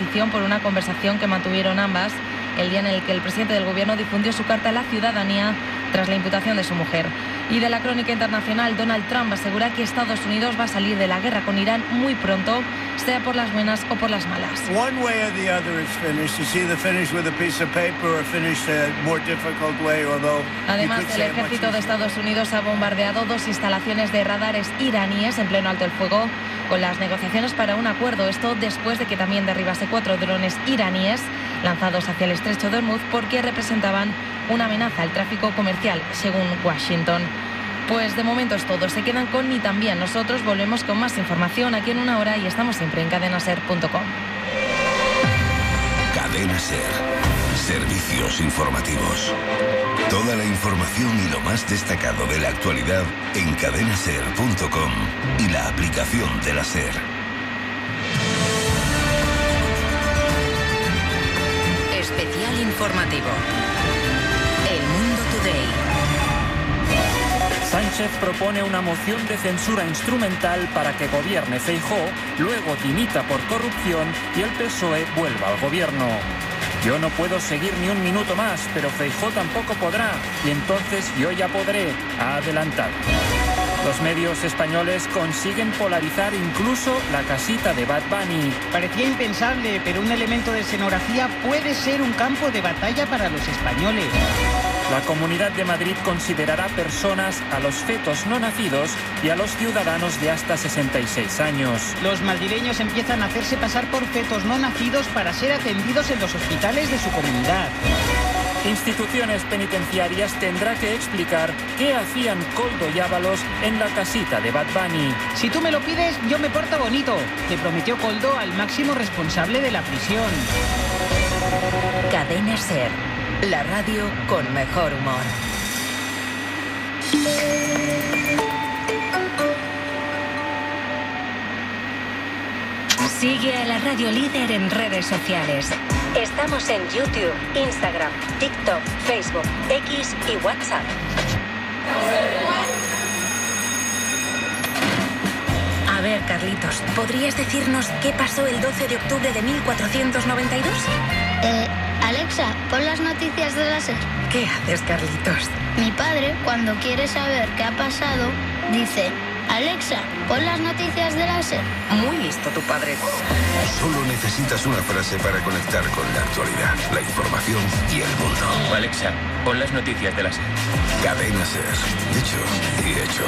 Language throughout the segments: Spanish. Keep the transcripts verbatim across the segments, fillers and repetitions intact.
atención por una conversación que mantuvieron ambas el día en el que el presidente del gobierno difundió su carta a la ciudadanía tras la imputación de su mujer. Y de la crónica internacional, Donald Trump asegura que Estados Unidos va a salir de la guerra con Irán muy pronto, sea por las buenas o por las malas. One way or the other it's finished. It's either finished with a piece of paper or finished a more difficult way, although Además, el ejército de Estados Unidos ha bombardeado dos instalaciones de radares iraníes en pleno alto el fuego, con las negociaciones para un acuerdo. Esto después de que también derribase cuatro drones iraníes lanzados hacia el estrecho de Hormuz porque representaban una amenaza al tráfico comercial, según Washington. Pues de momento es todo. Se quedan con Ni También. Nosotros volvemos con más información aquí en una hora y estamos siempre en cadena ser punto com. Cadena Ser. Servicios informativos. Toda la información y lo más destacado de la actualidad en cadena ser punto com y la aplicación de la SER. Especial informativo. El Mundo Today. Sánchez propone una moción de censura instrumental para que gobierne Feijóo, luego dimita por corrupción y el P S O E vuelva al gobierno. Yo no puedo seguir ni un minuto más, pero Feijóo tampoco podrá, y entonces yo ya podré, ha adelantado. Los medios españoles consiguen polarizar incluso la casita de Bad Bunny. Parecía impensable, pero un elemento de escenografía puede ser un campo de batalla para los españoles. La Comunidad de Madrid considerará personas a los fetos no nacidos y a los ciudadanos de hasta sesenta y seis años. Los madrileños empiezan a hacerse pasar por fetos no nacidos para ser atendidos en los hospitales de su comunidad. Instituciones penitenciarias tendrá que explicar qué hacían Koldo y Ábalos en la casita de Bad Bunny. Si tú me lo pides, yo me porto bonito, le prometió Koldo al máximo responsable de la prisión. Cadena Ser. La radio con mejor humor. Sigue a la radio líder en redes sociales. Estamos en YouTube, Instagram, TikTok, Facebook, X y WhatsApp. A ver, Carlitos, ¿podrías decirnos qué pasó el doce de octubre de mil cuatrocientos noventa y dos? Eh, Alexa, pon las noticias de la SER. ¿Qué haces, Carlitos? Mi padre, cuando quiere saber qué ha pasado, dice: Alexa, pon las noticias de la SER. Muy listo tu padre. Solo necesitas una frase para conectar con la actualidad, la información y el mundo. Alexa, pon las noticias de la SER. Cadena SER. Dicho y hecho.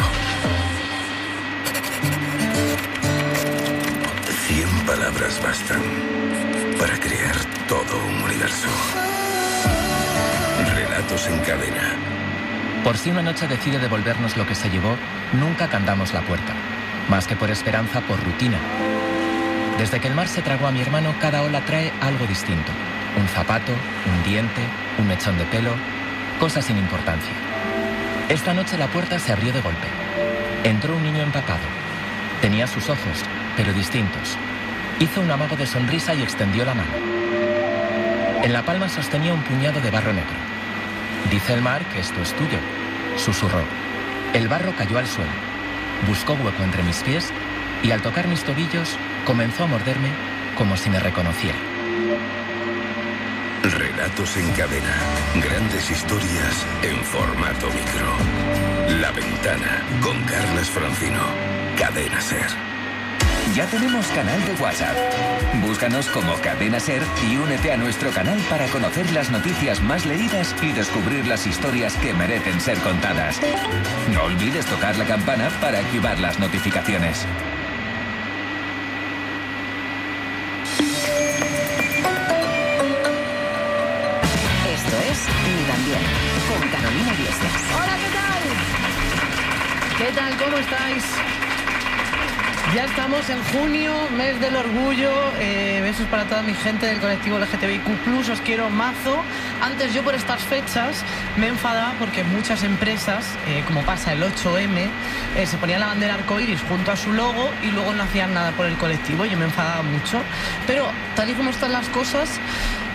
Cien palabras bastan para crear todo un universo. Relatos en cadena. Por si una noche decide devolvernos lo que se llevó, nunca cantamos la puerta. Más que por esperanza, por rutina. Desde que el mar se tragó a mi hermano, cada ola trae algo distinto. Un zapato, un diente, un mechón de pelo, cosas sin importancia. Esta noche la puerta se abrió de golpe. Entró un niño empapado. Tenía sus ojos, pero distintos. Hizo un amago de sonrisa y extendió la mano. En la palma sostenía un puñado de barro negro. Dice el mar que esto es tuyo, susurró. El barro cayó al suelo. Buscó hueco entre mis pies y al tocar mis tobillos comenzó a morderme como si me reconociera. Relatos en cadena. Grandes historias en formato micro. La Ventana con Carles Francino. Cadena SER. Ya tenemos canal de WhatsApp. Búscanos como Cadena SER y únete a nuestro canal para conocer las noticias más leídas y descubrir las historias que merecen ser contadas. No olvides tocar la campana para activar las notificaciones. Esto es Ni También, con Carolina Iglesias. Hola, ¿qué tal? ¿Qué tal? ¿Cómo estáis? Ya estamos en junio, mes del orgullo, eh, besos para toda mi gente del colectivo L G T B I Q plus, os quiero mazo. Antes yo por estas fechas me enfadaba porque muchas empresas, eh, como pasa el ocho eme, eh, se ponían la bandera arcoiris junto a su logo y luego no hacían nada por el colectivo. Yo me enfadaba mucho, pero tal y como están las cosas,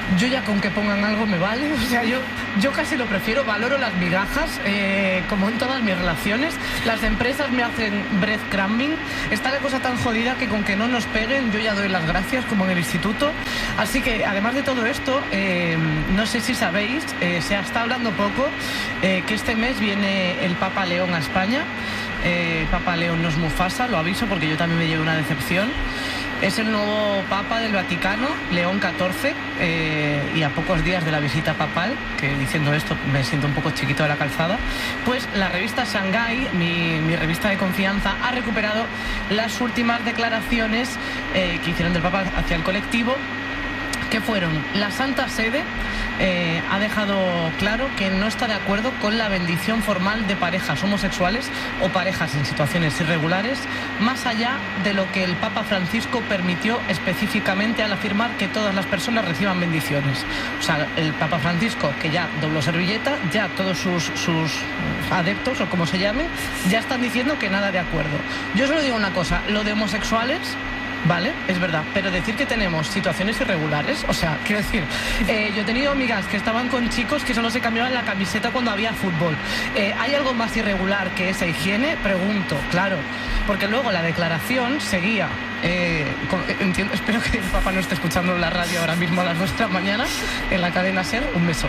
Yo ya con que pongan algo me vale, o sea, yo, yo casi lo prefiero, valoro las migajas, eh, como en todas mis relaciones. Las empresas me hacen breadcrumbing, está la cosa tan jodida que con que no nos peguen yo ya doy las gracias, como en el instituto. Así que, además de todo esto, eh, no sé si sabéis, eh, se está hablando poco, eh, que este mes viene el Papa León a España. Eh, Papa León no es Mufasa, lo aviso porque yo también me llevo una decepción. Es el nuevo Papa del Vaticano, León catorce, eh, y a pocos días de la visita papal, que diciendo esto me siento un poco chiquito de la calzada, pues la revista Shanghai, mi, mi revista de confianza, ha recuperado las últimas declaraciones eh, que hicieron del Papa hacia el colectivo, que fueron: la Santa Sede eh, ha dejado claro que no está de acuerdo con la bendición formal de parejas homosexuales o parejas en situaciones irregulares, más allá de lo que el Papa Francisco permitió específicamente al afirmar que todas las personas reciban bendiciones. O sea, el Papa Francisco, que ya dobló servilleta, ya todos sus, sus adeptos, o como se llamen, ya están diciendo que nada de acuerdo. Yo solo digo una cosa, lo de homosexuales... Vale, es verdad, pero decir que tenemos situaciones irregulares, o sea, quiero decir, eh, yo he tenido amigas que estaban con chicos que solo se cambiaban la camiseta cuando había fútbol. Eh, ¿Hay algo más irregular que esa higiene? Pregunto, claro, porque luego la declaración seguía. Eh, con, entiendo, espero que el Papa no esté escuchando la radio ahora mismo a las dos de la mañana en la cadena SER, un beso.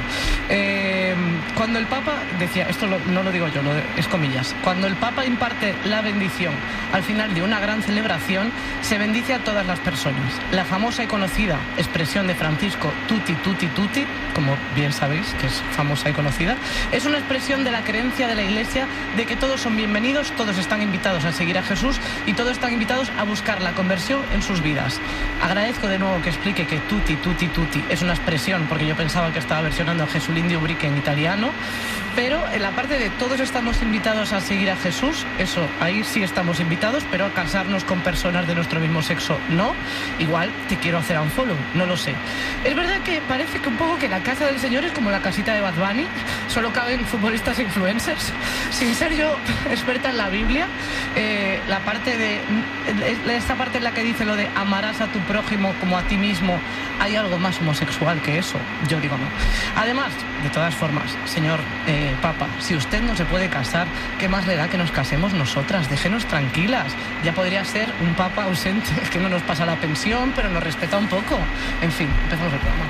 Eh, cuando el Papa decía, esto lo, no lo digo yo, lo de, es comillas, cuando el Papa imparte la bendición al final de una gran celebración, se bendice a todas las personas. La famosa y conocida expresión de Francisco, tutti, tutti, tutti, como bien sabéis que es famosa y conocida, es una expresión de la creencia de la Iglesia de que todos son bienvenidos, todos están invitados a seguir a Jesús y todos están invitados a buscar la conversión en sus vidas. Agradezco de nuevo que explique que tutti, tutti, tutti es una expresión, porque yo pensaba que estaba versionando a Jesulindio Brique en italiano, pero en la parte de todos estamos invitados a seguir a Jesús, eso, ahí sí estamos invitados, pero a casarnos con personas de nuestro mismo sexo, no. Igual te quiero hacer un follow, no lo sé. Es verdad que parece que un poco que la casa del Señor es como la casita de Bad Bunny, solo caben futbolistas e influencers. Sin ser yo experta en la Biblia, eh, la parte de esta parte en la que dice lo de amarás a tu prójimo como a ti mismo, ¿hay algo más homosexual que eso? Yo digo no. Además, de todas formas, señor eh, Papa, si usted no se puede casar, ¿qué más le da que nos casemos nosotras? Déjenos tranquilas. Ya podría ser un Papa ausente, que no nos pasa la pensión, pero nos respeta un poco. En fin, empezamos el programa.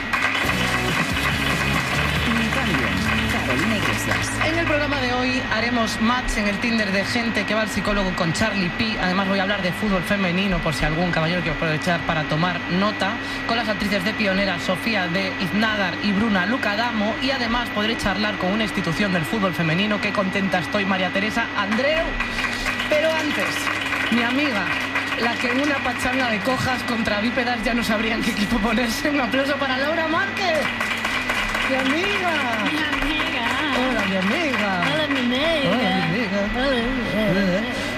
En el programa de hoy haremos match en el Tinder de gente que va al psicólogo con Charlie P. Además voy a hablar de fútbol femenino por si algún caballero quiere aprovechar para tomar nota, con las actrices de Pionera, Sofía de Iznadar y Bruna Lucadamo, y además podré charlar con una institución del fútbol femenino. Qué contenta estoy, María Teresa Andreu. Pero antes, mi amiga, la que en una pachanga de cojas contra bípedas ya no sabrían qué equipo ponerse. Un aplauso para Laura Márquez. Mi amiga. Mi amiga. Hola, mi amiga. Hola, mi amiga. Hola, mi amiga.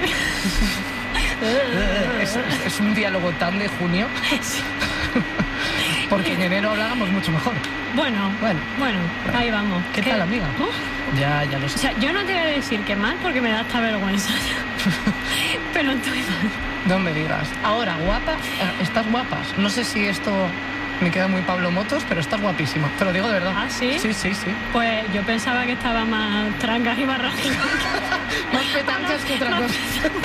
Hola. Es, es un diálogo tan de junio. Porque en enero hablábamos mucho mejor. Bueno, bueno, bueno, ahí vamos. ¿Qué, ¿Qué tal, amiga? ¿Uh? Ya, ya lo sé. O sea, yo no te voy a decir que mal porque me da hasta vergüenza. Pero estoy mal. No me digas. Ahora, guapa, estás guapas. No sé si esto me queda muy Pablo Motos, pero estás guapísima. Te lo digo de verdad. ¿Ah, sí? Sí, sí, sí. Pues yo pensaba que estaba más trancas y barrancas. Más petancas que otra cosa.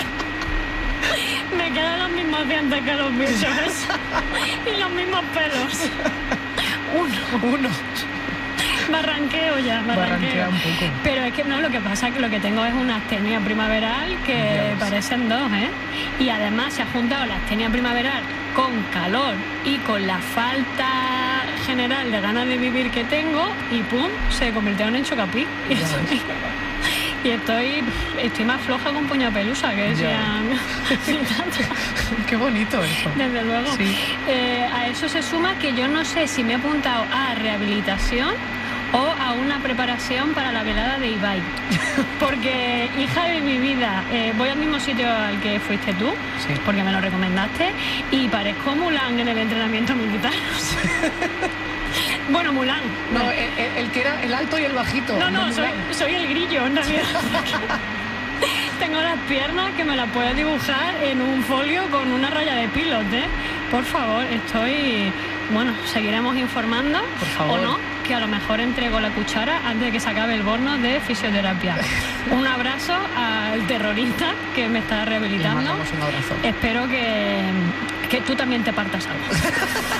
Me quedan los mismos dientes que los bichos. Y los mismos pelos. Uno. Uno. Barranqueo ya, barranqueo. Barranquea un poco. Pero es que no, lo que pasa es que lo que tengo es una astenia primaveral que parecen dos, ¿eh? Y además se ha juntado la astenia primaveral con calor y con la falta general de ganas de vivir que tengo y pum, se convirtieron en chocapic. Y estoy, y estoy, estoy más floja con puña pelusa, que decían. Qué bonito eso. Desde luego. Sí. Eh, a eso se suma que yo no sé si me he apuntado a rehabilitación o a una preparación para la velada de Ibai. Porque, hija de mi vida, eh, voy al mismo sitio al que fuiste tú, sí, porque me lo recomendaste, y parezco Mulan en el entrenamiento militar. Bueno, Mulan. No, el, el, el que era el alto y el bajito. No, no, no soy, soy el grillo, en realidad. Tengo las piernas que me las puedes dibujar en un folio con una raya de pilot, ¿eh? Por favor, estoy... bueno, seguiremos informando, por favor, o no, que a lo mejor entrego la cuchara antes de que se acabe el bono de fisioterapia. Un abrazo al terrorista que me está rehabilitando. Le mandamos un abrazo. Espero que, que tú también te partas algo.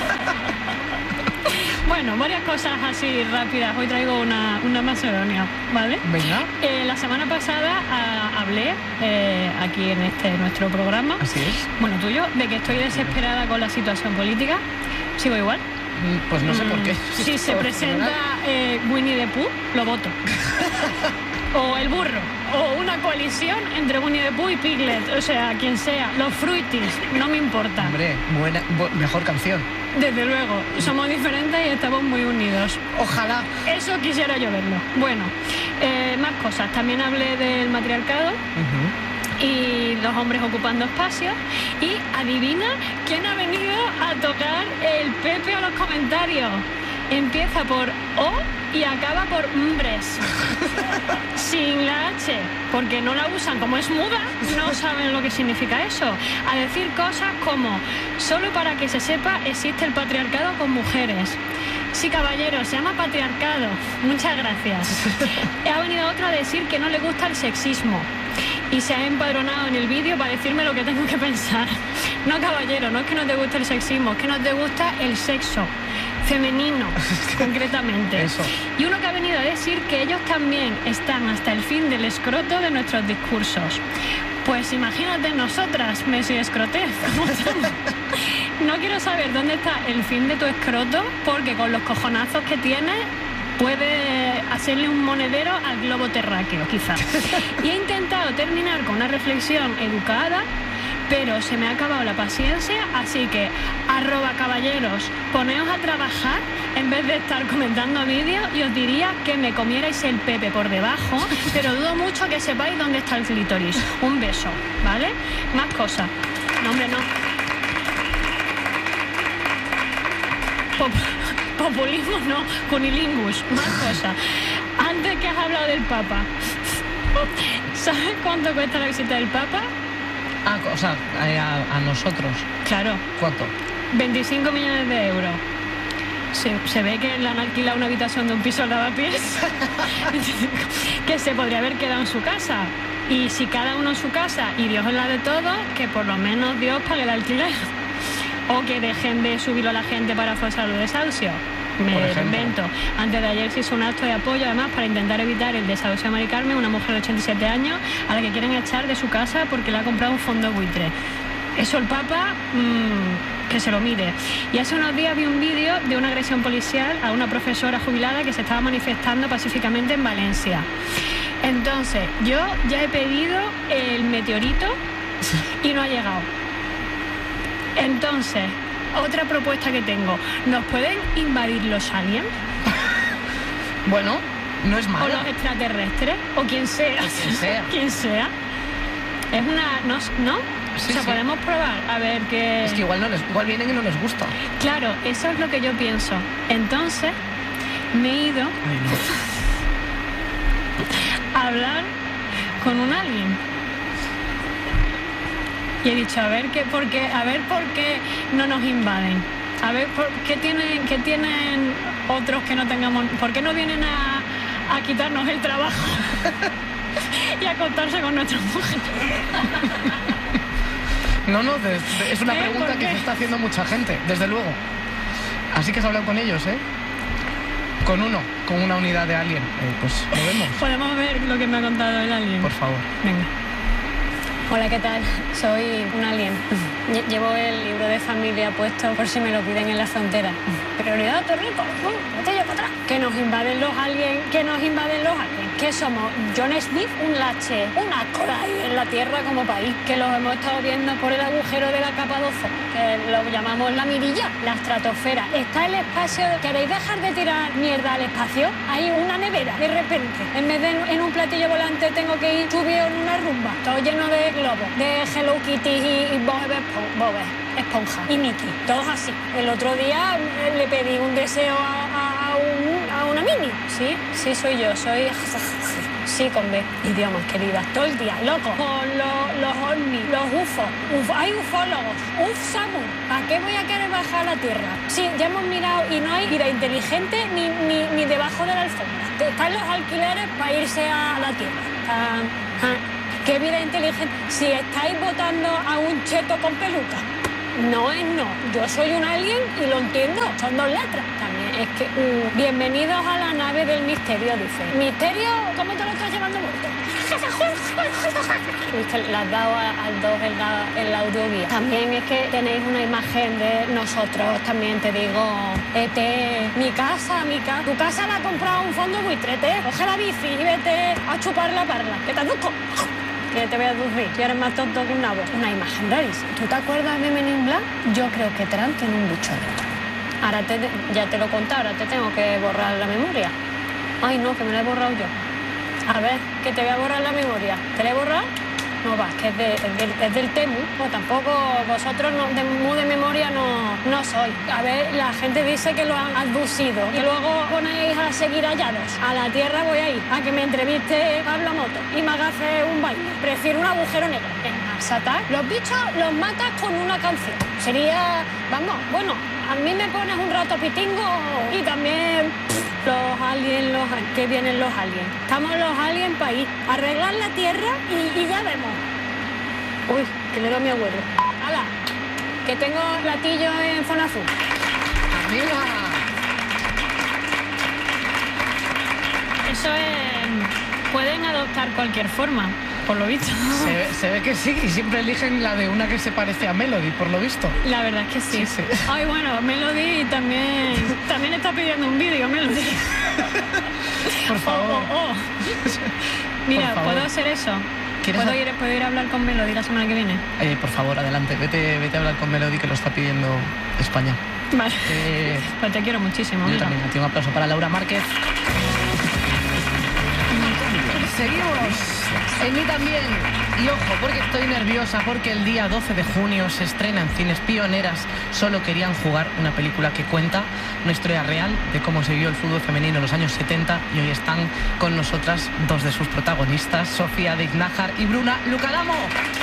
Bueno, varias cosas así rápidas. Hoy traigo una, una macedonia, ¿vale? Venga. Eh, la semana pasada a, hablé eh, aquí en este nuestro programa. Así es. Bueno, tuyo, de que estoy desesperada con la situación política. ¿Sigo igual? Pues no sé mm, por qué. Si se presenta eh, Winnie the Pooh, lo voto. O el burro, o una coalición entre Winnie the Pooh y Piglet, o sea, quien sea, los Fruities, no me importa. Hombre, buena, bu mejor canción. Desde luego, somos diferentes y estamos muy unidos. Ojalá. Eso quisiera yo verlo. Bueno, eh, más cosas. También hablé del matriarcado. Uh-huh. Y los hombres ocupando espacios. Y adivina quién ha venido a tocar el Pepe a los comentarios. Empieza por O y acaba por mbres. Sin la H, porque no la usan, como es muda, no saben lo que significa eso. A decir cosas como, solo para que se sepa, existe el patriarcado con mujeres. Sí, caballero, se llama patriarcado. Muchas gracias. Ha venido otro a decir que no le gusta el sexismo. Y se ha empadronado en el vídeo para decirme lo que tengo que pensar. No, caballero, no es que no te guste el sexismo, es que no te gusta el sexo femenino, concretamente. Eso. Y uno que ha venido a decir que ellos también están hasta el fin del escroto de nuestros discursos. Pues imagínate nosotras, Messi Escrotez, ¿cómo estamos? No quiero saber dónde está el fin de tu escroto, porque con los cojonazos que tienes puede hacerle un monedero al globo terráqueo, quizás. Y he intentado terminar con una reflexión educada, pero se me ha acabado la paciencia, así que, arroba caballeros, poneos a trabajar en vez de estar comentando vídeos, y os diría que me comierais el Pepe por debajo, pero dudo mucho que sepáis dónde está el clítoris. Un beso, ¿vale? Más cosas. No, hombre, no. Pop populismo no, cunilingus. Más cosas. Antes que has hablado del Papa, ¿sabes cuánto cuesta la visita del Papa? Ah, o sea, a, a nosotros. Claro. ¿Cuánto? veinticinco millones de euros. Se, se ve que le han alquilado una habitación de un piso al lavapiés que se podría haber quedado en su casa. Y si cada uno en su casa y Dios es la de todos, que por lo menos Dios pague el alquiler. O que dejen de subirlo a la gente para forzar los desahucios. Me lo invento. Antes de ayer se hizo un acto de apoyo, además, para intentar evitar el desahucio de Mari Carmen, una mujer de ochenta y siete años, a la que quieren echar de su casa porque le ha comprado un fondo buitre. Eso el Papa, mmm, que se lo mire. Y hace unos días vi un vídeo de una agresión policial a una profesora jubilada que se estaba manifestando pacíficamente en Valencia. Entonces, yo ya he pedido el meteorito y no ha llegado. Entonces, otra propuesta que tengo, ¿nos pueden invadir los aliens? Bueno, no es malo. O los extraterrestres, o quien sea. O quien sea. Quien sea. Es una... ¿No? ¿no? Sí, o sea, sí. podemos probar a ver qué... Es que igual, no les, igual vienen y no les gusta. Claro, eso es lo que yo pienso. Entonces, me he ido Ay, no. a hablar con un alien. Y he dicho, a ver qué, por qué, a ver por qué no nos invaden. A ver por qué tienen, qué tienen otros que no tengamos. ¿Por qué no vienen a, a quitarnos el trabajo y a acostarse con nuestras mujeres? No, no, de, de, es una ¿Eh? pregunta que se está haciendo mucha gente, desde luego. Así que has hablado con ellos, ¿eh? Con uno, con una unidad de alien. Eh, pues lo vemos. Podemos ver lo que me ha contado el alien. Por favor. Venga. Hola, ¿qué tal? Soy un alien. Lle- Llevo el libro de familia puesto por si me lo piden en la frontera. Prioridad, Torrico. Uh, vete yo para atrás. Que nos invaden los aliens, que nos invaden los aliens. ¿Qué somos? John Smith, un lache, una cola ahí en la Tierra como país. Que los hemos estado viendo por el agujero de la capa doce, que lo llamamos la mirilla, la estratosfera. Está el espacio. ¿Queréis dejar de tirar mierda al espacio? Hay una nevera, de repente. En vez de en un platillo volante tengo que ir subido en una rumba. Todo lleno de globos, de Hello Kitty y, y Bob Bob Esponja y Mickey. Todos así. El otro día eh, le pedí un deseo a, a, a, un, a una mini. Sí, sí soy yo. Soy Sí, con B. Idiomas, querida. Todo el día, loco. Con lo- los ovnis, los U F O. Uf, hay ufólogos. Uf, Samu. ¿Para qué voy a querer bajar a la Tierra? Sí, ya hemos mirado y no hay vida inteligente ni, ni, ni debajo de la alfombra. Están los alquileres para irse a la Tierra. Ah, ah. ¿Qué vida inteligente? Si estáis votando a un cheto con peluca. No es no. Yo soy un alien y lo entiendo. Son dos letras. También es que... uh, bienvenidos a la nave del misterio, dice. ¿Misterio? ¿Cómo te lo estás llevando muerto? Es que le has dado a- al dos en la, en la audioguía. También es que tenéis una imagen de nosotros, también te digo, E T, mi casa, mi casa. Tu casa la ha comprado un fondo buitrete. Coge la bici y vete a chupar la parla. Que te aduzco. Que te voy a aducir, que eres más tonto que un nabo. Una imagen rarísima. ¿Tú te acuerdas de Men in Black? Yo creo que Trump tiene un bicho dentro. Ahora te, ya te lo he contado, ahora te tengo que borrar la memoria. Ay, no, que me la he borrado yo. A ver, que te voy a borrar la memoria. ¿Te la he borrado? No va, que es, de- es del, es del Temu. No, tampoco vosotros no, de, muy de memoria no, no soy. A ver, la gente dice que lo han abducido y luego ponéis a seguir hallados. A la Tierra voy a ir, a que me entreviste Pablo Moto y me haga un baile. Prefiero un agujero negro. En Mars Attack, los bichos los matas con una canción. Sería, vamos, bueno, a mí me pones un rato pitingo y también pff, los aliens, los, que vienen los aliens. Estamos los aliens para ir a arreglar la Tierra y, y ya vemos. Uy, que le doy a mi abuelo. ¡Hala! Que tengo platillo en zona azul. ¡Arriba! Eso es... Pueden adoptar cualquier forma, por lo visto. Se, ve- se ve que sí, y siempre eligen la de una que se parece a Melody, por lo visto. La verdad es que sí. Sí, sí. Ay, bueno, Melody también, también está pidiendo un vídeo, Melody. Por favor. Oh, oh, oh. Mira, Por favor. ¿puedo hacer eso? ¿Quieres ¿Puedo ha- ir, ¿Puedo ir a hablar con Melody la semana que viene? Eh, por favor, adelante, vete, vete a hablar con Melody, que lo está pidiendo España. Vale. Eh, Pues te quiero muchísimo, yo mira. también, un aplauso para Laura Márquez. Seguimos. En mí también. Y ojo, porque estoy nerviosa, porque el día doce de junio se estrena en Cines Pioneras Solo querían jugar, una película que cuenta una historia real de cómo se vio el fútbol femenino en los años setenta, y hoy están con nosotras dos de sus protagonistas, Sofía de Ignájar y Bruna Lucadamo.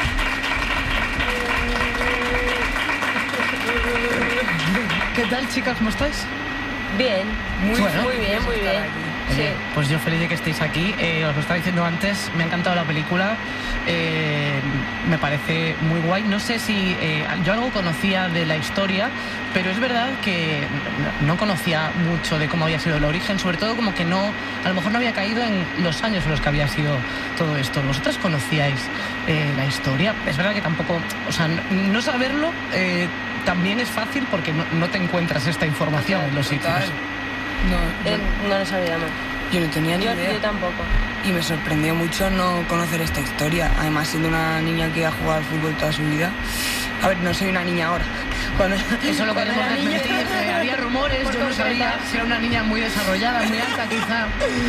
¿Qué tal, chicas? ¿Cómo estáis? Bien, muy, Bueno. muy bien, muy bien. Sí. Oye, pues yo feliz de que estéis aquí. Eh, os lo estaba diciendo antes, me ha encantado la película. Eh, me parece muy guay. No sé si eh, yo algo conocía de la historia, pero es verdad que no, no conocía mucho de cómo había sido el origen, sobre todo como que no, a lo mejor no había caído en los años en los que había sido todo esto. ¿Vosotras conocíais eh, la historia? Es verdad que tampoco, o sea, no, no saberlo eh, también es fácil porque no, no te encuentras esta información en los sitios. No, yo, Eh, no lo sabíamos. yo no tenía ni Yo, idea. yo tampoco. Y me sorprendió mucho no conocer esta historia. Además, siendo una niña que ha jugado al fútbol toda su vida. A ver, no soy una niña ahora. Cuando, Eso lo cuando queremos era niña- desmentir. Eh, había rumores, Por yo no sabía concretar. si era una niña muy desarrollada, muy alta quizá.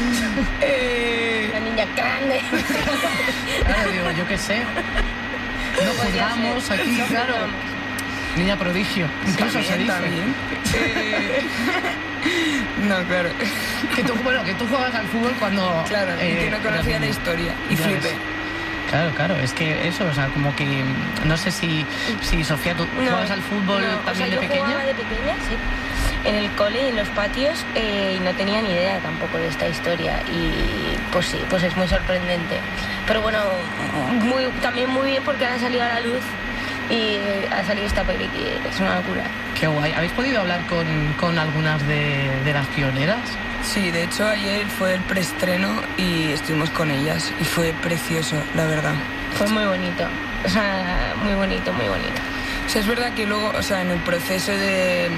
Eh, Una niña grande. Claro, digo, yo qué sé. No Podría juzgamos ser. aquí, No claro. juzgamos. Niña prodigio, incluso se También, dice. también. Eh, no, claro. Que tú, bueno, que tú juegas al fútbol cuando... Claro, y eh, que no conocía eras la niña. historia. Y Ya flipé. ves. Claro, claro, es que eso, o sea, como que... No sé si, si Sofía, ¿tú No, jugabas al fútbol no, o sea, también de yo pequeña? jugaba de pequeña, sí. En el cole, en los patios, eh, y no tenía ni idea tampoco de esta historia. Y pues sí, pues es muy sorprendente. Pero bueno, muy, también muy bien porque ha salido a la luz y ha salido esta peli que es una locura. Qué guay. ¿Habéis podido hablar con, con algunas de, de las pioneras? Sí, de hecho ayer fue el preestreno y estuvimos con ellas y fue precioso, la verdad. Fue muy bonito, o sea, muy bonito, muy bonito. O sea, es verdad que luego, o sea, en el proceso de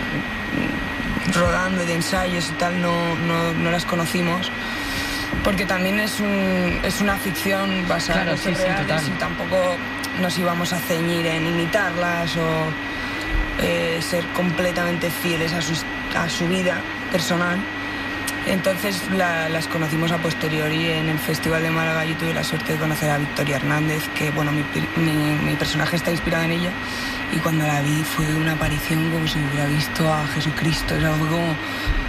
mm, rodando, de ensayos y tal, no, no, no las conocimos. Porque también es, un, es una ficción basada Claro, en hechos sí, sí, reales total. y tampoco nos íbamos a ceñir en imitarlas o eh, ser completamente fieles a su, a su vida personal. Entonces la- las conocimos a posteriori en el Festival de Málaga. Yo tuve la suerte de conocer a Victoria Hernández, que bueno, mi, mi- mi personaje está inspirado en ella, y cuando la vi fue una aparición como si hubiera visto a Jesucristo. O sea, fue como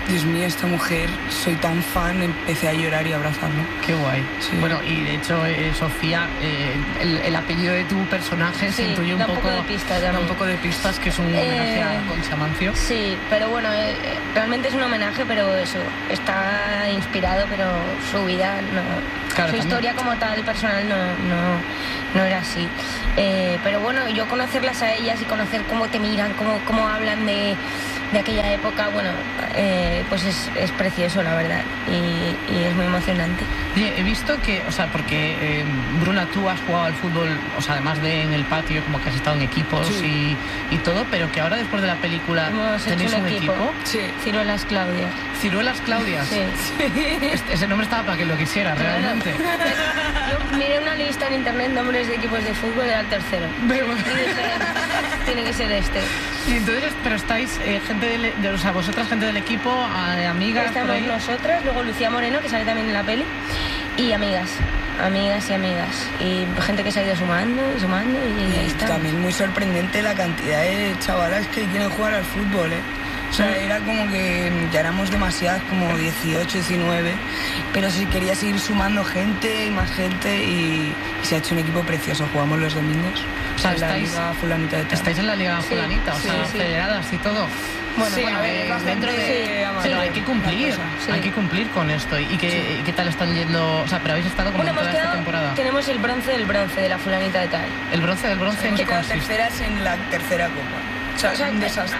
Dios mío, esta mujer, soy tan fan, empecé a llorar y a abrazarla. Qué guay. Sí. Bueno, y de hecho, eh, Sofía, eh, el, el apellido de tu personaje sí, se intuye un da poco, un poco de pistas, da un poco de pistas, que es un homenaje eh, a Concha Mancio. Sí, pero bueno, eh, realmente es un homenaje, pero eso, está inspirado, pero su vida no... Claro, su también. Historia como tal, personal, no, no, no era así. Eh, pero bueno, yo conocerlas a ellas y conocer cómo te miran, cómo, cómo hablan de... de aquella época, bueno, eh, pues es, es precioso, la verdad, y, y es muy emocionante. Oye, he visto que, o sea, porque eh, Bruna, tú has jugado al fútbol, o sea, además de en el patio, como que has estado en equipos sí. y, y todo, pero que ahora después de la película Hemos tenéis hecho un, un equipo. equipo. Sí. Ciruelas Claudias. Ciruelas Claudias. Sí. Este, ese nombre estaba para que lo quisiera, claro. Realmente. Yo miré una lista en internet, nombres de equipos de fútbol, era el tercero. Y dije, tiene que ser este. Y entonces, pero estáis eh, gente de, de, o sea, vosotras gente del equipo, eh, amigas. Estamos nosotras, luego Lucía Moreno, que sale también en la peli, y amigas, amigas y amigas, y gente que se ha ido sumando y sumando y, y ahí está. También muy sorprendente la cantidad de chavalas que quieren jugar al fútbol, ¿eh? O sea, era como que ya éramos demasiadas, como dieciocho, diecinueve, pero sí quería seguir sumando gente y más gente y, y se ha hecho un equipo precioso. Jugamos los domingos. O sea, en la estáis, Liga Fulanita de Tal. Estáis en la Liga sí, Fulanita, o sí, sea, sí. federadas y todo. Bueno, sí, bueno, eh, dentro de... Sí, pero hay que cumplir, sí. hay que cumplir con esto. ¿Y qué, sí. ¿qué tal están yendo? O sea, pero habéis estado como bueno, en toda esta temporada. Tenemos el bronce del bronce de la Fulanita de Tal. ¿El bronce del bronce en qué consiste? Terceras en la tercera copa. O sea, o sea, es un desastre.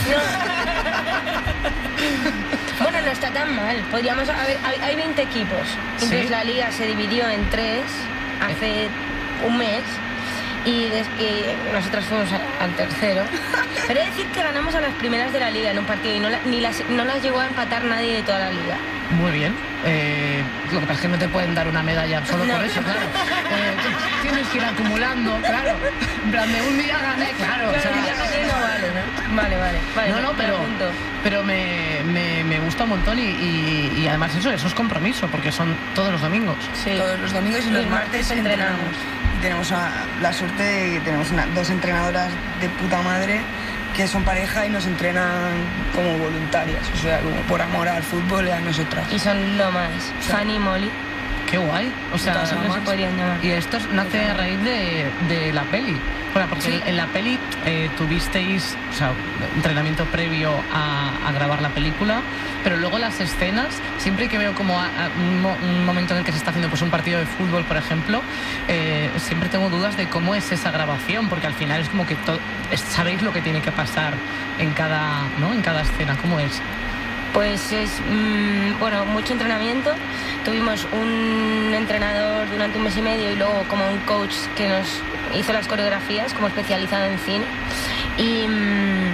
No. Bueno, no está tan mal. Podríamos haber, hay, hay veinte equipos. Entonces ¿sí? La liga se dividió en tres hace eh. un mes. Y, des, y nosotras fuimos a, al tercero. Pero he de decir que ganamos a las primeras de la liga en un partido y no, la, ni las, no las llegó a empatar nadie de toda la liga. Muy bien. Eh, lo que pasa es que no te pueden dar una medalla solo no. por eso, claro. Eh, tienes que ir acumulando, claro. En plan, de un día gané, claro. Claro, o sea, un día gané no vale, ¿no? Vale, vale. vale no, no, pero, pero me, me, me gusta un montón y, y, y además eso, eso es compromiso, porque son todos los domingos. Sí. Todos los domingos y los, los martes, martes entrenamos. Y tenemos a, la suerte de que tenemos una, dos entrenadoras de puta madre que son pareja y nos entrenan como voluntarias, o sea, como por amor al fútbol y a nosotras. Y son lo más, o sea, Fanny y Molly. Qué guay, o sea, no se podrían llamar. Y esto nace a raíz de, de la peli. Bueno, porque sí. en la peli eh, tuvisteis, o sea, entrenamiento previo a, a grabar la película, pero luego las escenas, siempre que veo como a, a un, mo, un momento en el que se está haciendo pues un partido de fútbol, por ejemplo, eh, siempre tengo dudas de cómo es esa grabación, porque al final es como que to, es, sabéis lo que tiene que pasar en cada, ¿no? en cada escena, ¿cómo es? Pues es, mmm, bueno, mucho entrenamiento. Tuvimos un entrenador durante un mes y medio y luego como un coach que nos hizo las coreografías, como especializado en cine. Y, mmm,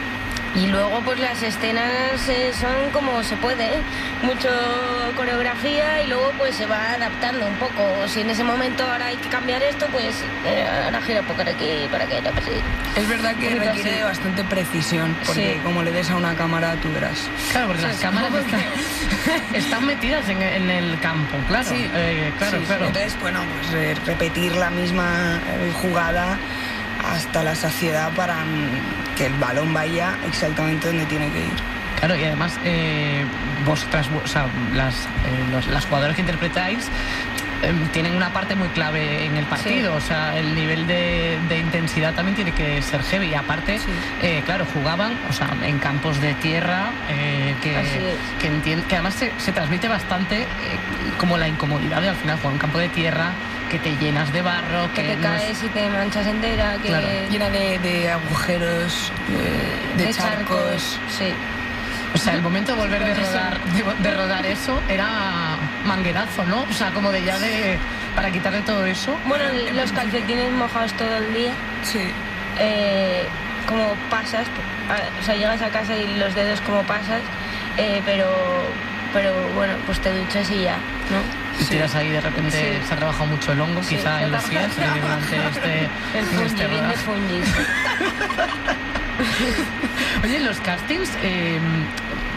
y luego pues las escenas eh, son como se puede, ¿eh? Mucho coreografía y luego pues se va adaptando un poco. Si en ese momento ahora hay que cambiar esto, pues eh, ahora gira un poco de aquí para que no pase. Es verdad que requiere de bastante precisión, porque sí. como le des a una cámara tú verás. Claro, porque sí, las cámaras están, están metidas en, en el campo, claro. Sí, eh, claro, sí, claro. Entonces, bueno, pues eh, repetir la misma eh, jugada hasta la saciedad para que el balón vaya exactamente donde tiene que ir. Claro, y además eh, vosotras, o sea, las, eh, los, las jugadoras que interpretáis eh, tienen una parte muy clave en el partido, sí. O sea, el nivel de, de intensidad también tiene que ser heavy. Y aparte, sí. eh, claro, jugaban, o sea, en campos de tierra, eh, que, que, entiende, que además se, se transmite bastante eh, como la incomodidad de al final jugar un campo de tierra, que te llenas de barro, que, que te no caes es... y te manchas entera, que claro. llena de, de agujeros, de, de, de charcos. charcos. Sí. O sea, el momento de volver de rodar, de, de rodar eso era manguerazo, ¿no? O sea, como de ya de... para quitarle todo eso. Bueno, los calcetines mojados todo el día. Sí. Eh, como pasas, o sea, llegas a casa y los dedos como pasas, eh, pero, pero bueno, pues te duchas y ya, ¿no? Y sí. tiras ahí de repente, sí. se ha trabajado mucho el hongo, sí, quizá en los pies, durante este... El fungi, bien de fungi. Oye, los castings, eh,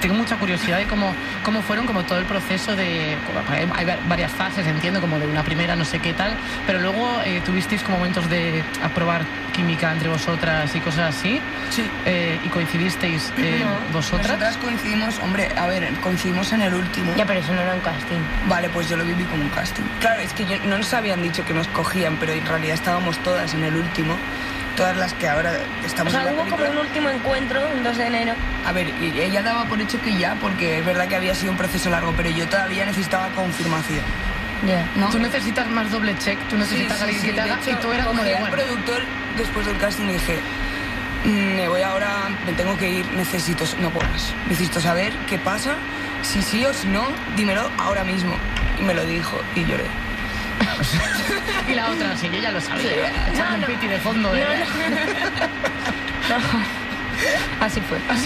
tengo mucha curiosidad de cómo, cómo fueron como todo el proceso de... Hay varias fases, entiendo, como de una primera, no sé qué tal, pero luego eh, tuvisteis como momentos de aprobar química entre vosotras y cosas así. Sí. Eh, ¿Y coincidisteis eh, no, vosotras? Nosotras coincidimos, hombre, a ver, coincidimos en el último. Ya, pero eso no era un casting. Vale, pues yo lo viví como un casting. Claro, es que yo, no nos habían dicho que nos cogían, pero en realidad estábamos todas en el último. Todas las que ahora estamos o sea, en la hubo película. como un último encuentro, un dos de enero. A ver, ella daba por hecho que ya, porque es verdad que había sido un proceso largo, pero yo todavía necesitaba confirmación. Ya. ¿No? Tú necesitas más doble check, tú necesitas sí, alguien sí, que te haga, de hecho, y tú eras como de al bueno. productor, después del casting, le dije, me voy ahora, me tengo que ir, necesito, no puedo más. Necesito saber qué pasa, si sí o si no, dímelo ahora mismo. Y me lo dijo, y lloré. Y la otra, sí, yo ya lo sabía. Sí. Echando No, un no. piti de fondo. De... No, no. No. Así fue. Así.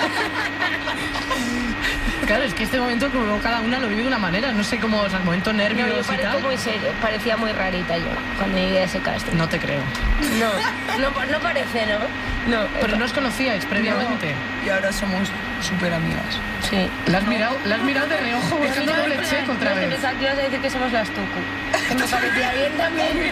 Claro, es que este momento como cada una lo vive de una manera. No sé cómo, o sea, el momento nervios No, yo y parezco tal. muy serio, parecía muy rarita yo cuando llegué a ese casting. No te creo. No, no, no parece, ¿no? No. Pero no os conocíais previamente. No, y ahora somos súper amigas. Sí. ¿La has mirado, la has mirado de reojo buscando doble check otra no, vez? Pensaba que ibas a decir que somos las Tucu. Que me parecía bien también.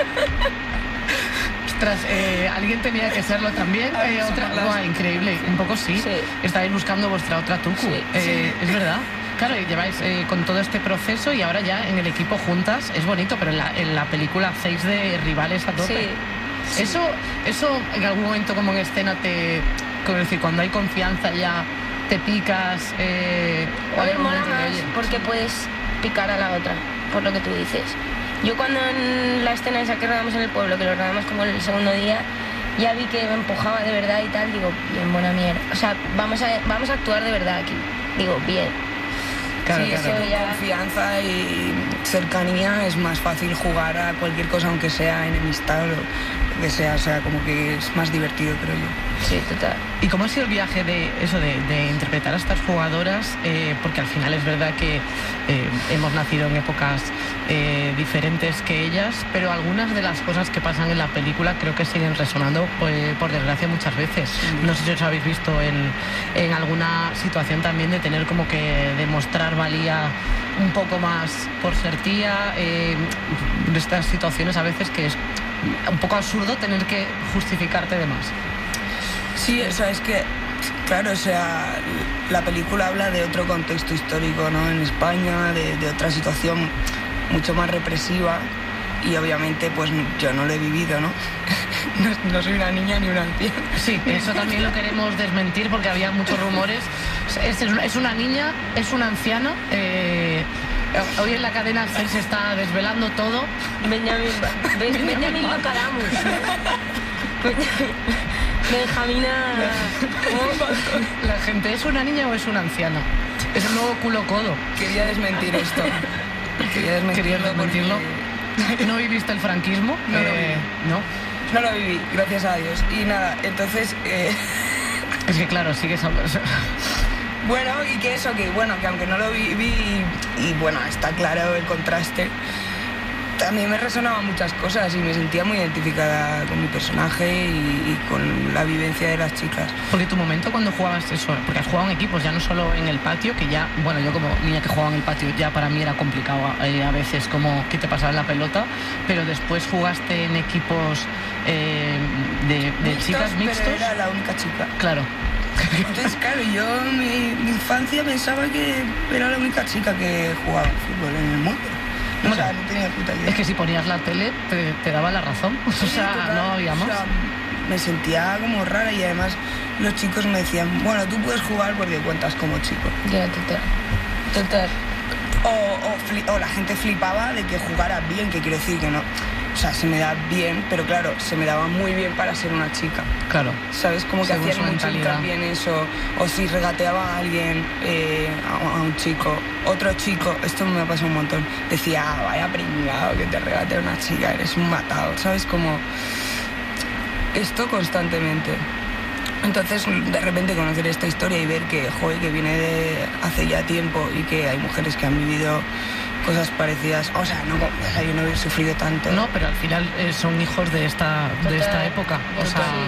Ostras, eh, alguien tenía que serlo también. Eh, otra, buah, increíble, un poco sí. Sí. Estáis buscando vuestra otra Tucu. Sí, Eh, es verdad. Claro, y lleváis eh, con todo este proceso y ahora ya en el equipo juntas. Es bonito, pero en la, en la película hacéis de rivales a tope. Sí. Sí. Eso, eso en algún momento como en escena te... Como decir, cuando hay confianza ya te picas... Eh, A hay ver, un mola momento de, más oye, porque puedes picar a la otra, por lo que tú dices. Yo cuando en la escena esa que rodamos en el pueblo, que lo rodamos como el segundo día, ya vi que me empujaba de verdad y tal, digo, bien, buena mierda. O sea, vamos a, vamos a actuar de verdad aquí. Digo, bien. Claro, sí, claro. eso con ya- confianza y cercanía es más fácil jugar a cualquier cosa, aunque sea enemistad o lo que sea. O sea, como que es más divertido, creo yo. Sí, total. ¿Y cómo ha sido el viaje de eso de, de interpretar a estas jugadoras? Eh, porque al final es verdad que eh, hemos nacido en épocas eh, diferentes que ellas, pero algunas de las cosas que pasan en la película creo que siguen resonando, pues, por desgracia, muchas veces. No sé si os habéis visto en, en alguna situación también de tener como que demostrar valía un poco más por ser tía, eh, de estas situaciones a veces que es un poco absurdo tener que justificarte de más. Sí, o sea, es que, claro, o sea, la película habla de otro contexto histórico, ¿no? En España, de, de otra situación mucho más represiva y obviamente, pues yo no lo he vivido, ¿no? No, no soy una niña ni una anciana. Sí, eso también lo queremos desmentir porque había muchos rumores. Es, es una niña, es una anciana. Eh, hoy en la cadena se está desvelando todo. Benjamín, Ben- Benjamín Macadamus. Benjamina... La gente, ¿es una niña o es una anciana? Es el nuevo culo codo. Quería desmentir esto. Quería desmentirlo. ¿Querías desmentirlo? porque- ¿No viviste el franquismo? No lo Eh, viví. ¿No? No lo viví, gracias a Dios. Y nada, entonces... eh, Es que claro, sigues hablando. Bueno, y que eso, que bueno, que aunque no lo viví y, y bueno, está claro el contraste, también me resonaban muchas cosas y me sentía muy identificada con mi personaje y, y con la vivencia de las chicas. Porque tu momento cuando jugabas eso, porque has jugado en equipos, ya no solo en el patio, que ya, bueno, yo como niña que jugaba en el patio, ya para mí era complicado eh, a veces como que te pasaba en la pelota, pero después jugaste en equipos eh, de, de Mixtos, chicas mixtos. Pero era la única chica. Claro. Entonces, claro, yo en mi, mi infancia pensaba que era la única chica que jugaba fútbol en el mundo. O sea, no tenía puta idea. Es que si ponías la tele te, te daba la razón. O sea, Total, no había más. o sea, me sentía como rara y además los chicos me decían, bueno, tú puedes jugar porque cuentas como chico. Ya, total. Total. O, o, fli- o la gente flipaba de que jugara bien, que quiero decir que no. O sea, se me da bien, pero claro, se me daba muy bien para ser una chica. Claro. ¿Sabes? Como que Según hacían su mucho mentalidad. hincapié en eso. O si regateaba a alguien, eh, a, a un chico, otro chico, esto me ha pasado un montón, decía, ah, vaya pringado que te regatea una chica, eres un matado. ¿Sabes? Como esto constantemente. Entonces, de repente conocer esta historia y ver que, joder, que viene de hace ya tiempo y que hay mujeres que han vivido cosas parecidas. O sea, no, o sea, yo no he sufrido tanto. No, pero al final eh, son hijos de esta, de esta época. O sea,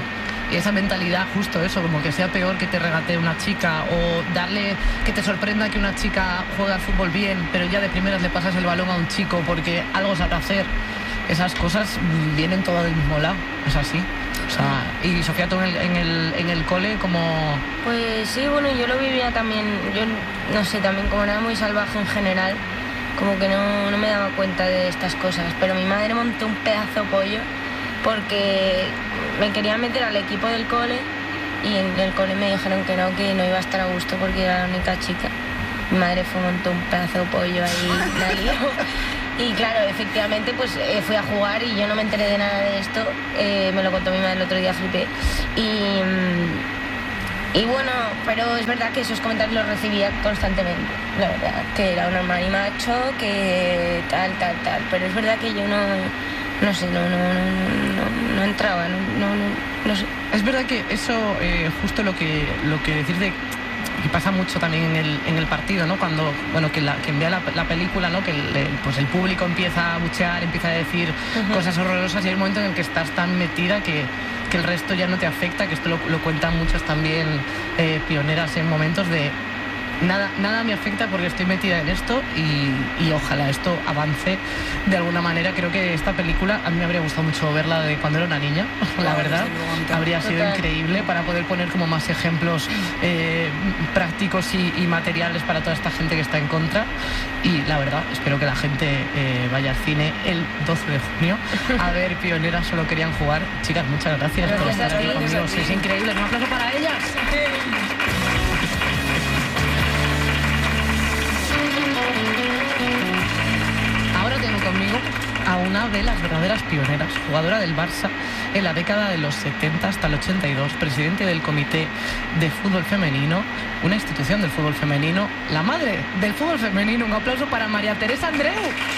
esa mentalidad, justo eso, como que sea peor que te regatee una chica, o darle, que te sorprenda que una chica juega al fútbol bien, pero ya de primeras le pasas el balón a un chico porque algo sabe hacer. Esas cosas vienen todas del mismo lado, es así. O sea, y Sofía, tú en el, en el, en el cole, como... Pues sí, bueno, yo lo vivía también, yo no sé, también como era muy salvaje en general, como que no, no me daba cuenta de estas cosas, pero mi madre montó un pedazo de pollo porque me quería meter al equipo del cole y en el cole me dijeron que no, que no iba a estar a gusto porque era la única chica. Mi madre fue montó un pedazo de pollo ahí, la lió. Y claro, efectivamente, pues eh, fui a jugar y yo no me enteré de nada de esto. Eh, me lo contó mi madre el otro día, flipé. Y, y bueno, pero es verdad que esos comentarios los recibía constantemente, la verdad. Que era un marimacho, que tal, tal, tal. Pero es verdad que yo no, no sé, no, no, no, no, no entraba, no, no, no, no sé. Es verdad que eso, eh, justo lo que, lo que decís de... que pasa mucho también en el, en el partido, ¿no? Cuando, bueno, que, la, que envía la, la película, ¿no? Que el, el, pues el público empieza a buchear, empieza a decir uh-huh. cosas horrorosas, y hay un momento en el que estás tan metida que, que el resto ya no te afecta, que esto lo, lo cuentan muchas también eh, pioneras en momentos de nada, nada me afecta porque estoy metida en esto, y, y ojalá esto avance de alguna manera. Creo que esta película, a mí me habría gustado mucho verla de cuando era una niña, la verdad, habría sido Total. increíble para poder poner como más ejemplos eh, prácticos y, y materiales para toda esta gente que está en contra. Y la verdad, espero que la gente eh, vaya al cine el doce de junio a ver Pioneras Solo Querían Jugar. Chicas, muchas gracias, gracias por estar aquí conmigo, es increíble. Un aplauso para ellas. Ahora tengo conmigo a una de las verdaderas pioneras, jugadora del Barça en la década de los setenta hasta el ochenta y dos, presidente del Comité de Fútbol Femenino, una institución del fútbol femenino, la madre del fútbol femenino. Un aplauso para María Teresa Andreu.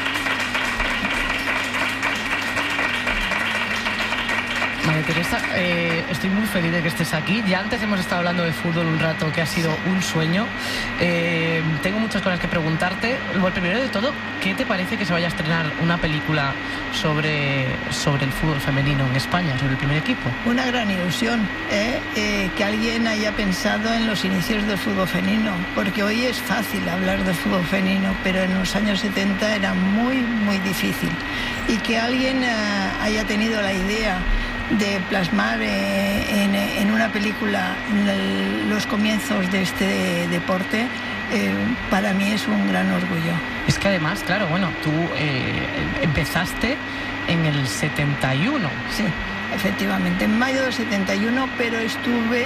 María Teresa, eh, estoy muy feliz de que estés aquí. Ya antes hemos estado hablando de fútbol un rato, que ha sido un sueño. Eh, tengo muchas cosas que preguntarte. Lo primero de todo, ¿qué te parece que se vaya a estrenar una película sobre, sobre el fútbol femenino en España, sobre el primer equipo? Una gran ilusión, ¿eh? Eh, que alguien haya pensado en los inicios del fútbol femenino, porque hoy es fácil hablar del fútbol femenino, pero en los años setenta era muy, muy difícil. Y que alguien eh, haya tenido la idea de plasmar eh, en, en una película el, los comienzos de este de, deporte, eh, para mí es un gran orgullo. Es que además, claro, bueno, tú eh, empezaste en el setenta y uno. Sí, efectivamente, en mayo del setenta y uno, pero estuve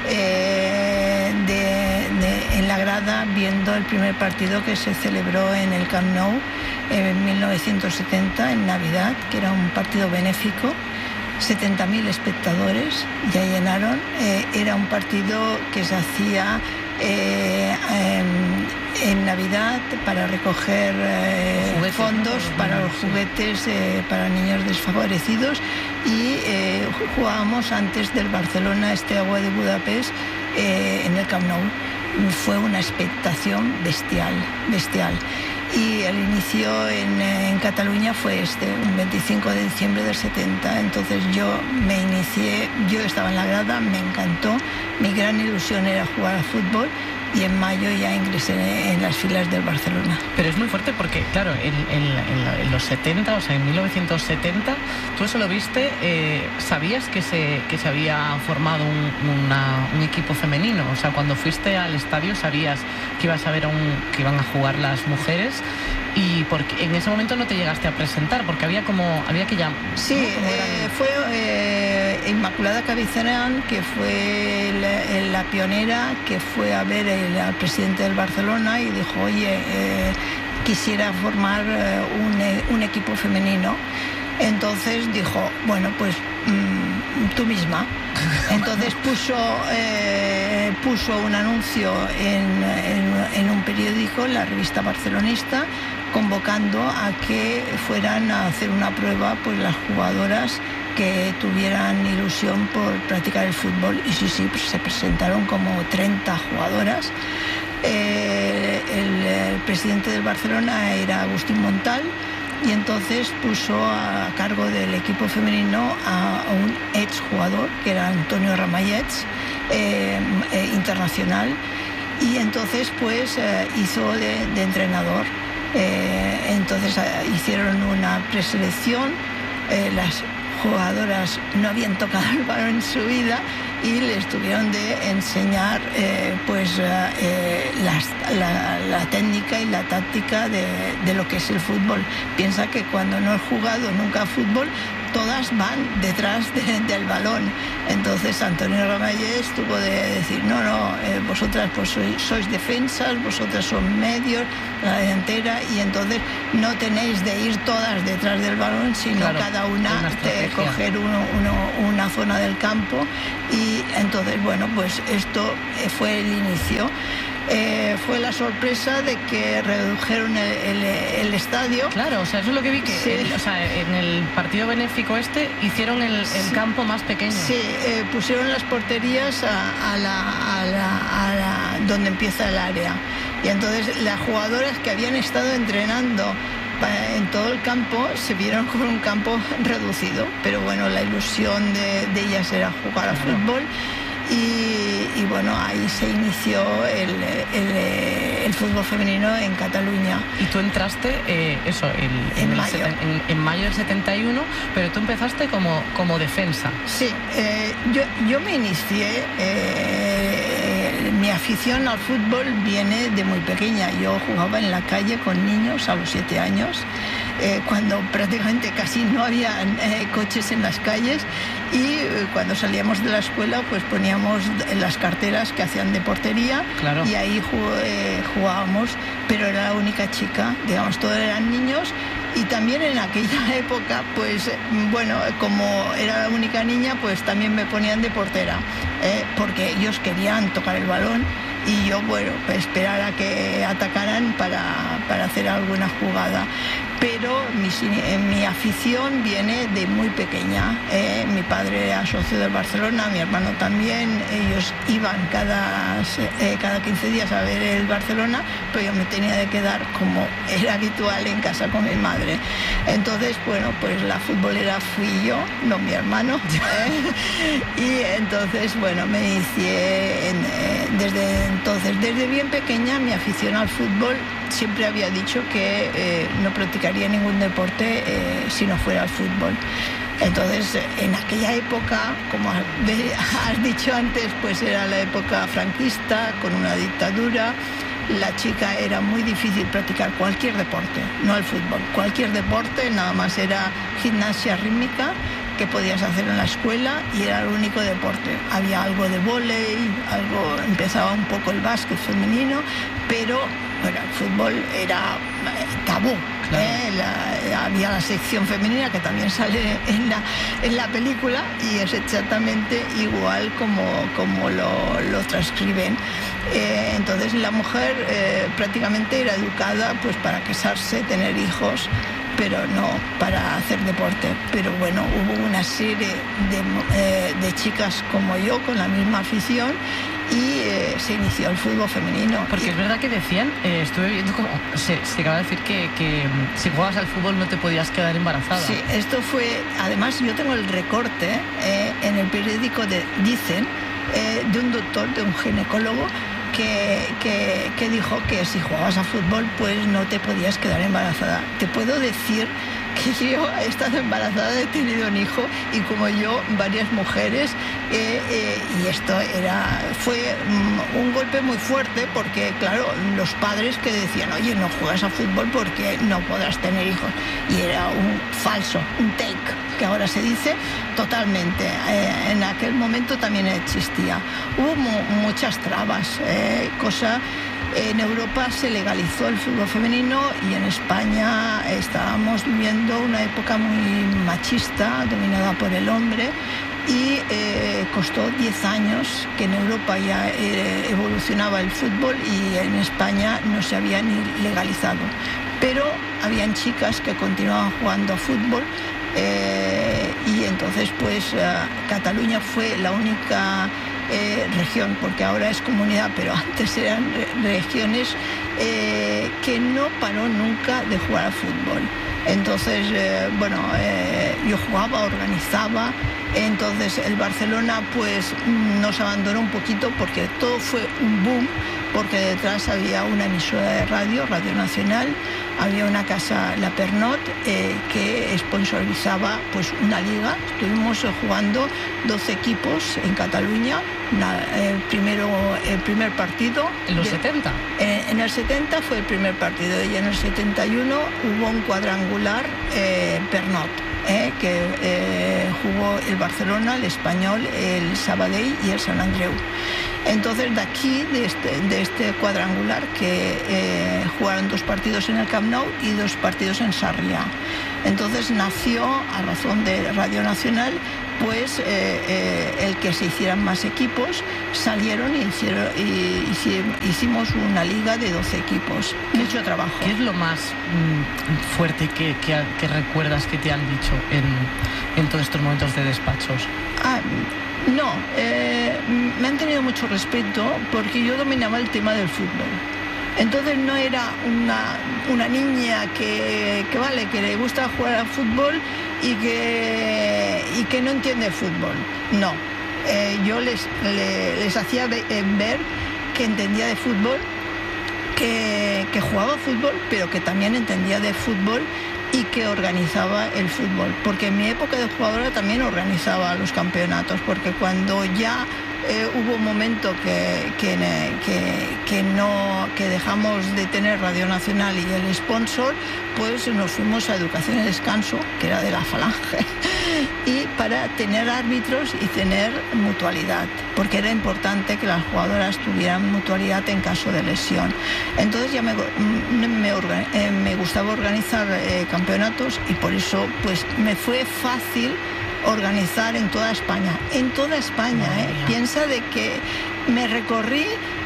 eh, de, de, en la grada viendo el primer partido que se celebró en el Camp Nou en mil novecientos setenta, en Navidad, que era un partido benéfico. setenta mil espectadores ya llenaron. Eh, era un partido que se hacía eh, eh, en Navidad para recoger eh, juguetes, fondos ¿no? para los juguetes eh, para niños desfavorecidos, y eh, jugábamos antes del Barcelona Steaua de Budapest eh, en el Camp Nou. Fue una expectación bestial, bestial. Y el inicio en, en Cataluña fue este, un veinticinco de diciembre del setenta. Entonces yo me inicié, yo estaba en la grada, me encantó, mi gran ilusión era jugar al fútbol, y en mayo ya ingresé en las filas del Barcelona. Pero es muy fuerte porque, claro, en, en, en, en los setenta, o sea, en mil novecientos setenta, tú eso lo viste, eh, ¿sabías que se, que se había formado un, una, un equipo femenino? O sea, cuando fuiste al estadio sabías que ibas a ver a un, que iban a jugar las mujeres, y porque en ese momento no te llegaste a presentar, porque había como, había que ya... Sí, ¿no? eh, fue eh, Inmaculada Cabizarán, que fue la, la pionera, que fue a ver el, al presidente del Barcelona y dijo, oye, eh, quisiera formar eh, un, un equipo femenino. Entonces dijo, bueno, pues mmm, tú misma. Entonces puso, eh, puso un anuncio en, en, en un periódico, la revista barcelonista, convocando a que fueran a hacer una prueba pues las jugadoras que tuvieran ilusión por practicar el fútbol. Y sí, sí, pues se presentaron como treinta jugadoras. Eh, el, el presidente del Barcelona era Agustín Montal, y entonces puso a cargo del equipo femenino a, a un exjugador que era Antonio Ramallets, eh, eh, internacional, y entonces pues eh, hizo de, de entrenador. Eh, entonces eh, hicieron una preselección, eh, las jugadoras no habían tocado el balón en su vida y les tuvieron de enseñar eh, pues eh, las, la, la técnica y la táctica de, de lo que es el fútbol. Piensa que cuando no he jugado nunca fútbol, todas van detrás de, del balón. Entonces Antonio Ramallés tuvo de decir, no, no, eh, vosotras pues sois, sois defensas, vosotras son medios, la delantera, y entonces no tenéis de ir todas detrás del balón, sino claro, cada una, una de coger uno, uno, una zona del campo. Y entonces, bueno, pues esto fue el inicio. Eh, fue la sorpresa de que redujeron el, el, el estadio. Claro, o sea, eso es lo que vi, que sí. el, o sea, en el partido benéfico este hicieron el, el sí. campo más pequeño. Sí, eh, pusieron las porterías a, a, la, a, la, a la donde empieza el área. Y entonces las jugadoras que habían estado entrenando en todo el campo se vieron con un campo reducido, pero bueno, la ilusión de, de ellas era jugar al claro. fútbol. Y, y bueno, ahí se inició el, el, el fútbol femenino en Cataluña. Y tú entraste, eh, eso, el, en, en, mayo. El, en, en mayo del setenta y uno, pero tú empezaste como, como defensa. Sí, eh, yo, yo me inicié, eh, mi afición al fútbol viene de muy pequeña. Yo jugaba en la calle con niños a los siete años. Eh, cuando prácticamente casi no había eh, coches en las calles, y eh, cuando salíamos de la escuela pues poníamos las carteras que hacían de portería, claro. y ahí jug eh, jugábamos, pero era la única chica, digamos, todos eran niños. Y también en aquella época, pues bueno, como era la única niña, pues también me ponían de portera, eh, porque ellos querían tocar el balón y yo, bueno, pues esperar a que atacaran para, para hacer alguna jugada. Pero mi, mi afición viene de muy pequeña. Eh, mi padre era socio del Barcelona, mi hermano también. Ellos iban cada, eh, cada quince días a ver el Barcelona, pero yo me tenía de quedar, como era habitual, en casa con mi madre. Entonces, bueno, pues la futbolera fui yo, no mi hermano. ¿eh? Y entonces, bueno, me inicié en, eh, desde entonces, desde bien pequeña, mi afición al fútbol. Siempre había dicho que eh, no practicaría ningún deporte eh, si no fuera el fútbol. Entonces, en aquella época, como has dicho antes, pues era la época franquista, con una dictadura. La chica era muy difícil practicar cualquier deporte, no el fútbol. Cualquier deporte, nada más era gimnasia rítmica, que podías hacer en la escuela, y era el único deporte. Había algo de vóley, algo, empezaba un poco el básquet femenino, pero bueno, el fútbol era tabú. Claro. ¿eh? La, había la sección femenina que también sale en la, en la película, y es exactamente igual como, como lo, lo transcriben. Eh, entonces la mujer eh, prácticamente era educada pues para casarse, tener hijos, pero no para hacer deporte. Pero bueno, hubo una serie de, eh, de chicas como yo con la misma afición, y eh, se inició el fútbol femenino. Porque y... es verdad que decían, eh, estuve viendo como se, se acaba de decir que, que si jugabas al fútbol no te podías quedar embarazada. Sí, esto fue, además yo tengo el recorte eh, en el periódico de Dicen, eh, de un doctor, de un ginecólogo, Que, que, que dijo que si jugabas a fútbol pues no te podías quedar embarazada. Te puedo decir que yo he estado embarazada, he tenido un hijo, y como yo varias mujeres, eh, eh, y esto era fue um, un golpe muy fuerte, porque claro, los padres que decían, oye, no juegas a fútbol porque no podrás tener hijos, y era un falso, un take, que ahora se dice totalmente. Eh, en aquel momento también existía. Hubo mu muchas trabas, eh, cosa... En Europa se legalizó el fútbol femenino, y en España estábamos viviendo una época muy machista, dominada por el hombre, y eh, costó diez años que en Europa ya eh, evolucionaba el fútbol, y en España no se había ni legalizado. Pero habían chicas que continuaban jugando a fútbol, eh, y entonces pues uh, Cataluña fue la única Eh, región, porque ahora es comunidad, pero antes eran re regiones, eh, que no paró nunca de jugar al fútbol. Entonces, eh, bueno, eh, yo jugaba, organizaba. Entonces el Barcelona pues nos abandonó un poquito porque todo fue un boom, porque detrás había una emisora de radio, Radio Nacional, había una casa, La Pernot, eh, que sponsorizaba pues una liga. Estuvimos jugando doce equipos en Cataluña, una, el, primero, el primer partido. ¿En los de, setenta? En, en el setenta fue el primer partido y en el setenta y uno hubo un cuadrangular eh, Pernot. Eh, que eh, jugó el Barcelona, el Español, el Sabadell y el San Andreu. Entonces, de aquí, de este, de este cuadrangular, que eh, jugaron dos partidos en el Camp Nou y dos partidos en Sarriá. Entonces nació, a razón de Radio Nacional, pues eh, eh, el que se hicieran más equipos, salieron y, hicieron, y, y hicimos una liga de doce equipos. Mucho trabajo. ¿Qué es lo más mmm, fuerte que, que, que recuerdas que te han dicho en, en todos estos momentos de despachos? Ah, no, eh, me han tenido mucho respeto porque yo dominaba el tema del fútbol. Entonces no era una, una niña que, que, vale, que le gusta jugar al fútbol y que, y que no entiende el fútbol. No, eh, yo les, les, les hacía ver que entendía de fútbol, que, que jugaba fútbol, pero que también entendía de fútbol y que organizaba el fútbol. Porque en mi época de jugadora también organizaba los campeonatos, porque cuando ya Eh, hubo un momento que, que, que, que, no, que dejamos de tener Radio Nacional y el sponsor, pues nos fuimos a Educación y Descanso, que era de la Falange, y para tener árbitros y tener mutualidad, porque era importante que las jugadoras tuvieran mutualidad en caso de lesión. Entonces ya me, me, eh, me gustaba organizar eh, campeonatos y por eso pues me fue fácil organizar en toda España, en toda España, ¿eh? Piensa de que me recorrí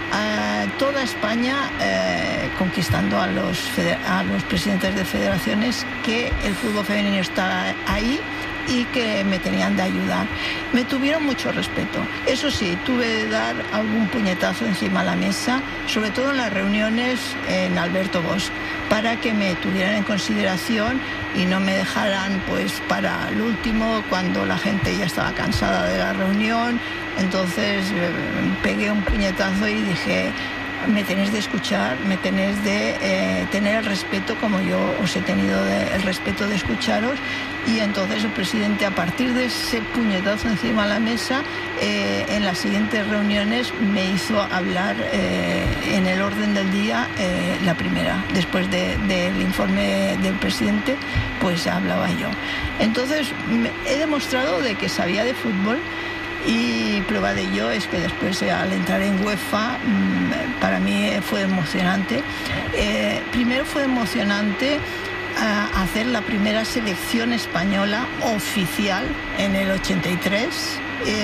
a toda España eh, conquistando a los, a los presidentes de federaciones que el fútbol femenino está ahí y que me tenían de ayudar. Me tuvieron mucho respeto. Eso sí, tuve de dar algún puñetazo encima de la mesa, sobre todo en las reuniones en Alberto Bosch, para que me tuvieran en consideración y no me dejaran pues para el último, cuando la gente ya estaba cansada de la reunión. Entonces eh, pegué un puñetazo y dije: me tenéis de escuchar, me tenéis de eh, tener el respeto como yo os he tenido de, el respeto de escucharos. Y entonces el presidente, a partir de ese puñetazo encima de la mesa, eh, en las siguientes reuniones me hizo hablar eh, en el orden del día eh, la primera. Después de, del informe del presidente, pues hablaba yo. Entonces me, he demostrado de que sabía de fútbol. Y prueba de ello es que después, al entrar en UEFA, para mí fue emocionante. Eh, primero fue emocionante uh, hacer la primera selección española oficial en el ochenta y tres.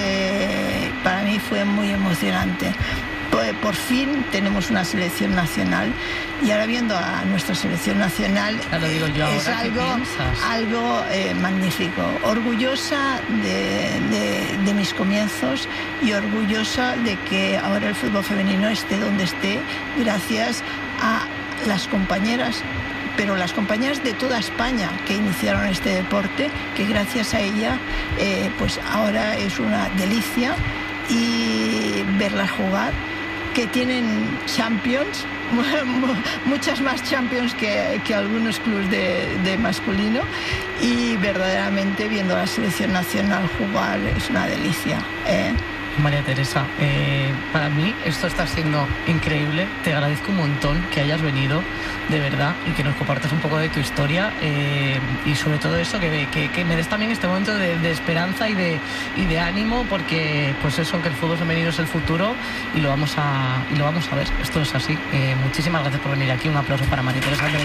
Eh, para mí fue muy emocionante. Por fin tenemos una selección nacional y ahora viendo a nuestra selección nacional lo digo yo es ahora, algo, algo eh, magnífico. Orgullosa de, de, de mis comienzos y orgullosa de que ahora el fútbol femenino esté donde esté gracias a las compañeras, pero las compañeras de toda España que iniciaron este deporte, que gracias a ella eh, pues ahora es una delicia y verlas jugar, que tienen champions, muchas más champions que, que algunos clubes de, de masculino, y verdaderamente viendo a la selección nacional jugar es una delicia, ¿eh? María Teresa, eh, para mí esto está siendo increíble. Te agradezco un montón que hayas venido, de verdad, y que nos compartas un poco de tu historia, eh, y sobre todo eso, que, que, que me des también este momento de, de esperanza y de, y de ánimo, porque pues eso, que el fútbol femenino es el futuro y lo vamos a, y lo vamos a ver. Esto es así. Eh, muchísimas gracias por venir aquí. Un aplauso para María Teresa Andreu.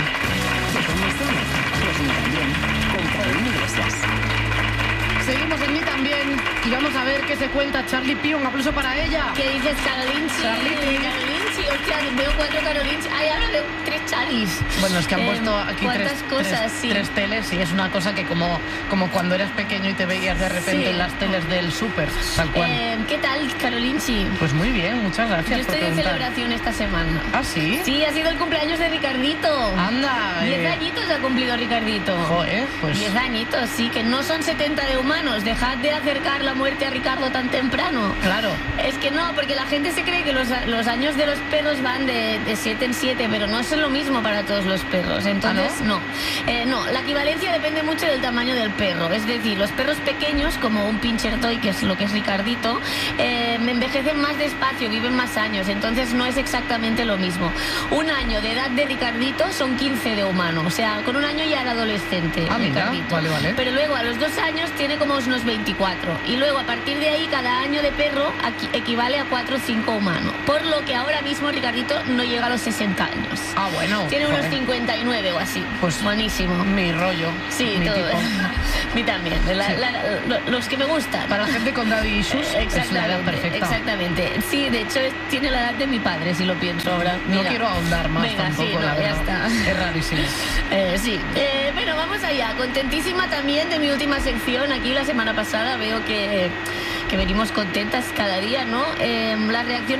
Seguimos en Mí También y vamos a ver qué se cuenta Charlie Pi. Un aplauso para ella. ¿Qué dices, Carlinchi? Charlie Pi. Carlinchi, hostia, veo cuatro Carolins. Ay, ahora veo tres Chalis. Bueno, es que han Eh, puesto aquí ¿cuántas tres, cosas? tres, Sí. tres teles y es una cosa que como, como cuando eras pequeño y te veías de repente Sí. en las teles del súper, tal cual. Eh, ¿Qué tal, Carolinchi? Pues muy bien, muchas gracias Yo por estoy de preguntar. celebración esta semana. ¿Ah, sí? Sí, ha sido el cumpleaños de Ricardito. Anda, Diez eh. añitos ha cumplido Ricardito. Joder, pues... Diez añitos, sí, que no son setenta de humanos. Dejad de acercar la muerte a Ricardo tan temprano. Claro. Es que no, porque la gente se cree que los, los años de los perros van de, de siete en siete, pero no es lo mismo para todos los perros. Entonces, ¿Ah, no. Eh, no, la equivalencia depende mucho del tamaño del perro. Es decir, los perros pequeños, como un pincher toy, que es lo que es Ricardito, eh, envejecen más despacio, viven más años. Entonces, no es exactamente lo mismo. Un año de edad de Ricardito son quince de humano. O sea, con un año ya era adolescente. Ah, mira, Ricardito. vale, vale. Pero luego a los dos años tiene como unos veinticuatro. Y luego a partir de ahí, cada año de perro aquí- equivale a cuatro o cinco humanos. Por lo que ahora mismo Ricardito no llega a los sesenta años. Ah, bueno. Tiene unos joder. cincuenta y nueve o así. Pues buenísimo. Mi rollo. Sí, mi todo. tipo. A mí también. La- Sí. la- lo- los que me gustan. Para la gente con daddy issues Eh, es la edad Exactamente, perfecta. exactamente. Sí, de hecho es- tiene la edad de mi padre, si lo pienso ahora. No Mira. quiero ahondar más Venga, tampoco, sí, no, la ya verdad. está. Es rarísimo. Eh, sí. Eh, bueno, vamos allá. Contentísima también de mi última sección. Aquí la semana pasada veo que, que venimos contentas cada día, ¿no? Eh, las reacciones